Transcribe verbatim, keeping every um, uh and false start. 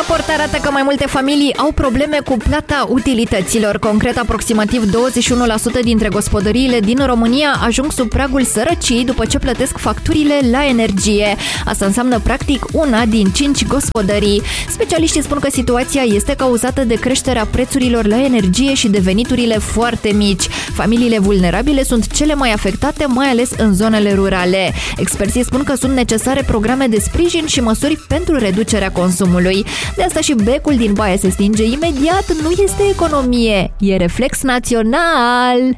raport arată că mai multe familii au probleme cu plata utilităților. Concret, aproximativ douăzeci și unu la sută dintre gospodăriile din România ajung sub pragul sărăciei după ce plătesc facturile la energie. Asta înseamnă practic una din cinci gospodării. Specialiștii spun că situația este cauzată de creșterea prețurilor la energie și de veniturile foarte mici. Familiile vulnerabile sunt cele mai afectate, mai ales în zonele rurale. Experții spun că sunt necesare programe de sprijin și măsuri pentru reducerea consumului. De asta și becul din baie se stinge imediat nu este economie, e reflex național!